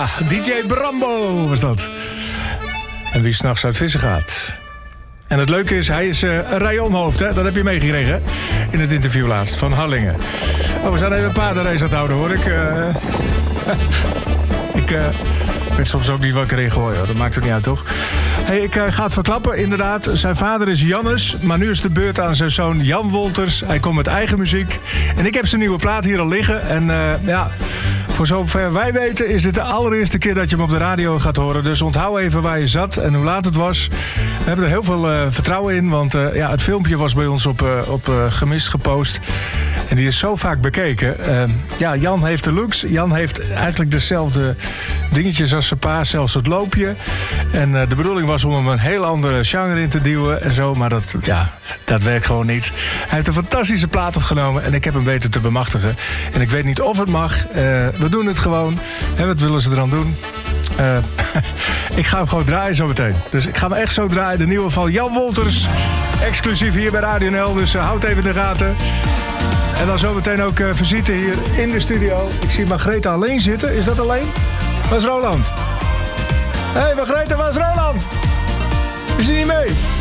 Ja, DJ Brambo was dat. En wie 's nachts uit vissen gaat. En het leuke is, hij is een rayonhoofd, hè? Dat heb je meegekregen in het interview laatst van Hallingen. Oh, we zijn even een paardenrace aan het houden, hoor. Ik ben soms ook niet wakker in gooien, hoor. Dat maakt het niet uit, toch? Hey, ik ga het verklappen, inderdaad. Zijn vader is Jannes, maar nu is de beurt aan zijn zoon Jan Wolters. Hij komt met eigen muziek. En ik heb zijn nieuwe plaat hier al liggen. En ja, voor zover wij weten is dit de allereerste keer dat je hem op de radio gaat horen. Dus onthoud even waar je zat en hoe laat het was. We hebben er heel veel vertrouwen in, want ja, het filmpje was bij ons op Gemist gepost. En die is zo vaak bekeken. Ja, Jan heeft de looks. Jan heeft eigenlijk dezelfde dingetjes als zijn pa, zelfs het loopje. En de bedoeling was om hem een heel andere genre in te duwen en zo. Maar dat werkt gewoon niet. Hij heeft een fantastische plaat opgenomen en ik heb hem weten te bemachtigen. En ik weet niet of het mag. We doen het gewoon. En wat willen ze eraan doen? Ik ga hem gewoon draaien zo meteen. Dus ik ga hem echt zo draaien. De nieuwe van Jan Wolters. Exclusief hier bij Radio NL. Dus houd even in de gaten. En dan zometeen ook visite hier in de studio. Ik zie Margrethe alleen zitten. Is dat alleen? Waar is Roland? Hé, Margrethe, waar is Roland? Is hij niet mee?